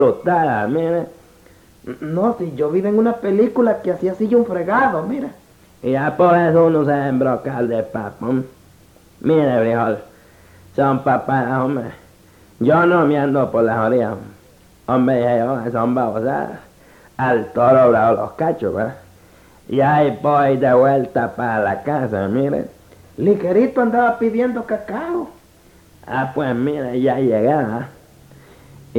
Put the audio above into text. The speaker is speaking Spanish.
Total, mire. No, si yo vi en una película que hacía así un fregado, mira. Y ya por eso uno se embroca de papa. Mire, frijol, son papas, hombre. Yo no me ando por las orillas. Hombre, yo, son babosadas. Al toro bravo los cachos, ¿verdad? Y ahí voy de vuelta para la casa, mire. Ligerito andaba pidiendo cacao. Ah, pues mire, ya llegué, ¿verdad?